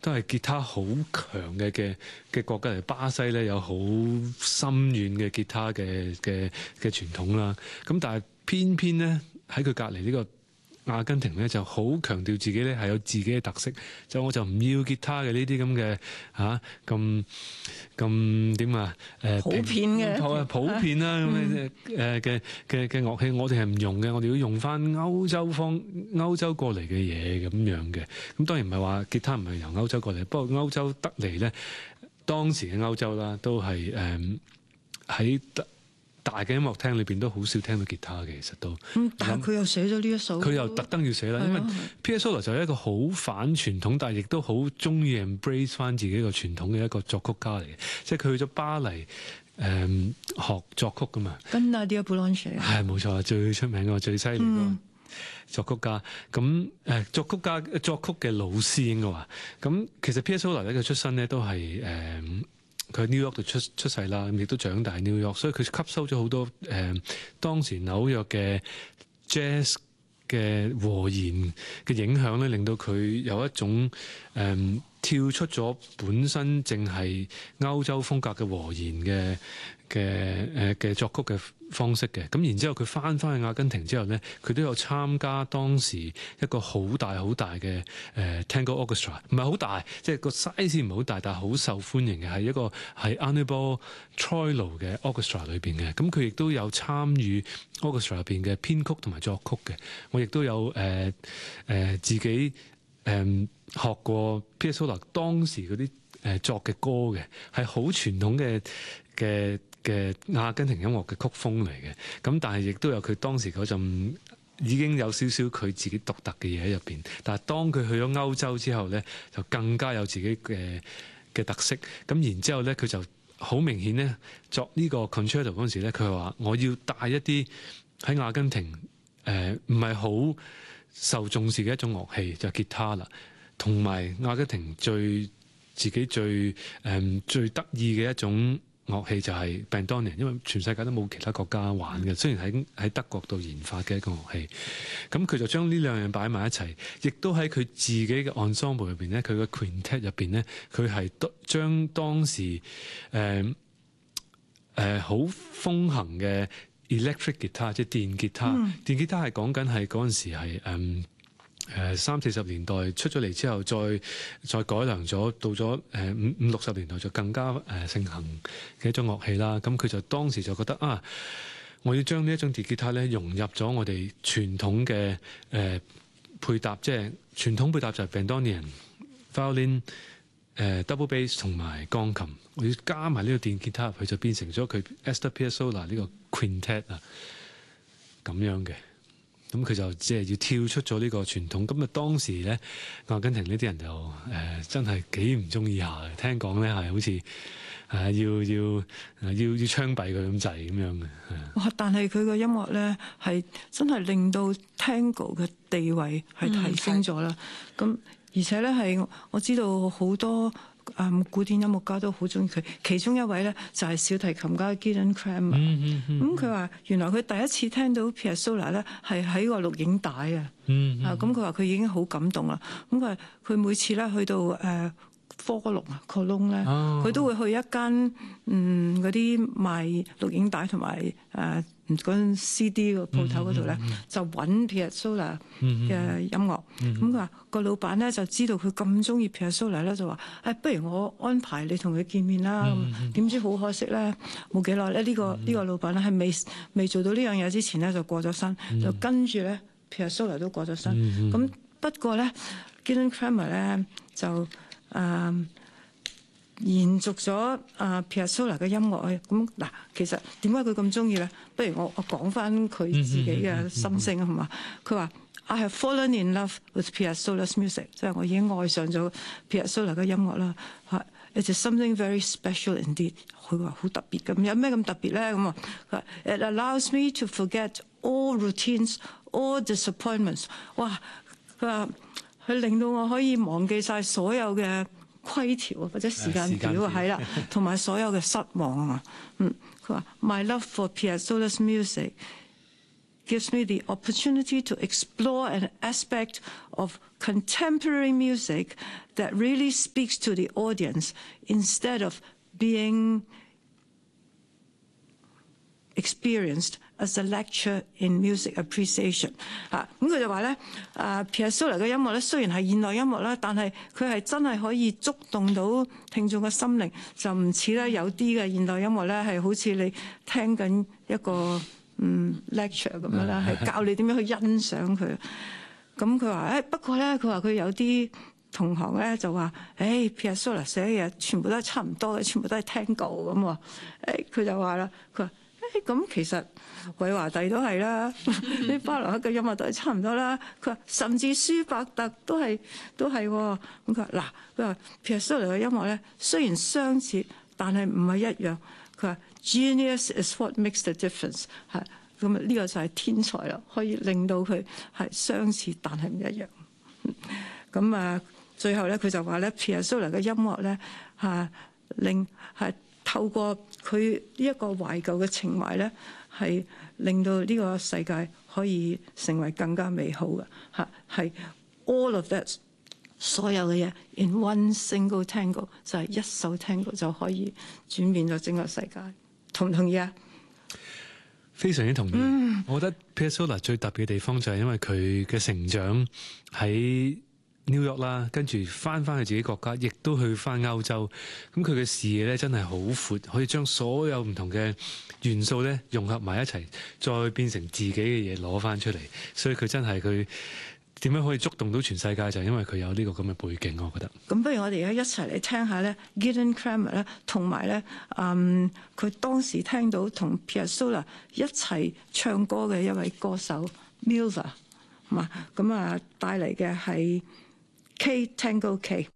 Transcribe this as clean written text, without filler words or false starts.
都係吉他好強嘅國家嚟。巴西咧有好深遠嘅吉他嘅傳統啦。咁但係偏偏咧喺佢隔離呢個阿根廷咧就好強調自己咧係有自己嘅特色，我就唔要吉他嘅呢啲咁嘅咁點啊普遍嘅普遍啦咁嘅樂器，我哋係唔用嘅，我哋要用翻歐洲過嚟嘅嘢咁樣嘅。咁當然唔係話吉他唔係由歐洲過嚟，不過歐洲得嚟咧，當時嘅歐洲啦都係喺大嘅音樂廳裏邊都好少聽到吉他嘅，其實都。 但係佢又寫咗呢一首， 佢又特登要寫啦，因為 Piazzolla 就係一個好反傳統，但係亦都好中意 embrace 翻自己個傳統嘅一個作曲家嚟嘅，即係佢去咗巴黎學作曲噶嘛。 跟Nadia Boulanger 係冇錯，最出名嘅最犀利個作曲家。咁作曲嘅老師應該話，咁其實 Piazzolla 咧嘅出身咧都係佢喺 New York 度出世啦，咁亦都長大喺 New York， 所以佢吸收咗好多當時紐約嘅 jazz 嘅和弦嘅影響咧，令到佢有一種跳出咗本身淨係歐洲風格嘅和弦嘅作曲嘅方式嘅。咁然之後佢翻去阿根廷之後咧，佢都有參加當時一個好大嘅Tango Orchestra， 唔係好大，即係個 size 唔係好大，但係好受歡迎嘅，係一個係 Anibal Troilo 嘅 Orchestra 裏邊嘅。咁佢亦都有參與 Orchestra 入邊嘅編曲同埋作曲嘅。我亦都有自己學過 Piazzolla 當時嗰啲作嘅歌嘅，係好傳統嘅阿根廷音樂嘅曲風嚟嘅。咁但係亦都有佢當時嗰陣已經有少少佢自己獨特嘅嘢喺入邊。但係當佢去咗歐洲之後咧，就更加有自己嘅特色。咁然之後咧，佢就好明顯咧作呢個 concerto 嗰陣時咧，佢話我要帶一啲喺阿根廷唔係好受重視嘅一種樂器，就係吉他啦，同埋阿根廷最得意嘅一種樂器就係 bandoneon， 因為全世界都冇其他國家玩嘅，雖然喺德國度研發嘅一個樂器。咁佢就將呢兩樣擺埋一齊，亦都喺佢自己嘅 ensemble 入邊咧，佢嘅 quintet 入邊咧，佢係將當時好風行嘅 electric guitar， 即係電吉他。電吉他係講緊係嗰陣時係30-40年代出咗嚟之後，再改良咗，到咗50-60年代就更加盛行嘅一種樂器啦。咁佢就當時就覺得我要將呢一種電吉他咧融入咗我哋傳統嘅配搭，即係傳統配搭就係 bandoneon、violin、double bass 同埋鋼琴，我要加埋呢個電吉他入去，就變成咗佢 Astor Piazzolla 呢個 quintet 咁樣嘅。咁佢就即係要跳出咗呢個傳統。咁當時咧，阿根廷呢啲人就真係幾唔中意下嘅。聽講咧係好似要槍斃佢咁滯咁樣嘅。 哇！但係佢個音樂咧係真係令到 Tango 嘅地位係提升咗啦。咁而且咧係我知道好多古典音樂家都好中意佢，其中一位咧就係小提琴家 Gidon Kremer。咁佢話原來佢第一次聽到 Piazzolla 咧係喺個錄影帶啊。咁佢話佢已經好感動啦。咁佢話佢每次咧去到科隆啊 Cologne 咧，佢都會去一間嗰啲賣錄影帶同埋嗰陣 CD 個鋪頭嗰度咧，就揾 Piazzolla 嘅音樂。咁佢話個老闆咧就知道佢咁中意 Piazzolla 咧，就話不如我安排你同佢見面啦。點知好可惜咧，冇幾耐咧呢個老闆咧係未做到呢樣嘢之前咧就過咗身，就跟住咧 Piazzolla 都過咗身。咁不過咧 Gidon Kremer 咧就延續咗Piazzolla 嘅音樂。咁嗱，其實點解佢咁中意咧？不如我講翻佢自己嘅心聲啊，係嘛？佢話 I have fallen in love with Piazzolla's music， 即係我已經愛上咗 Piazzolla 嘅音樂啦。It is something very special indeed。佢話好特別咁，有咩咁特別咧？咁啊，It allows me to forget all routines, all disappointments。哇！佢話佢令到我可以忘記晒所有嘅規條或者時間表係啦，同埋所有嘅失望啊。佢話 My love for Piazzolla's music gives me the opportunity to explore an aspect of contemporary music that really speaks to the audience instead of being experienced as a lecture in music appreciation 咁佢就話咧Piazzolla 嘅音樂咧雖然係現代音樂啦，但係佢係真係可以觸動到聽眾嘅心靈，就唔似咧有啲嘅現代音樂咧係好似你聽緊一個lecture 咁樣啦，係教你點樣去欣賞佢。咁佢話不過咧，佢話佢有啲同行咧就話Piazzolla 寫嘅嘢全部都係差唔多嘅，全部都係 Tango 咁喎。佢就話啦，佢話咁其實韋華第都係啦，啲巴洛克嘅音樂都係差唔多啦。佢話甚至舒伯特都係喎。咁佢話佢話 Piazzolla 嘅音樂咧雖然相似，但係唔係一樣。佢話 Genius is what makes the difference 係咁呢個就係天才啦，可以令到佢係相似但係唔一樣。咁最後咧佢就話咧 Piazzolla 嘅音樂咧透過佢呢一個懷舊嘅情懷咧，係令到呢個世界可以成為更加美好嘅係 all of that 所有嘅嘢 in one single tango 就係一首 tango 就可以轉變咗整個世界，同唔同意啊？ 非常之同意。我覺得 Piazzolla 最特別嘅地方就係因為佢嘅成長喺New York 啦，跟住翻去自己國家，亦都去翻歐洲。咁佢嘅視野咧真係好闊，可以將所有唔同嘅元素咧融合埋一齊，再變成自己嘅嘢攞翻出嚟。所以佢真係佢點樣可以觸動到全世界，就係因為佢有呢個咁嘅背景。我覺得。咁不如我哋而家一齊嚟聽下咧 Gidon Kremer 咧，同埋咧佢當時聽到同 Piazzolla 一齊唱歌嘅一位歌手 Milva 嘛，咁帶嚟嘅係K Tango K。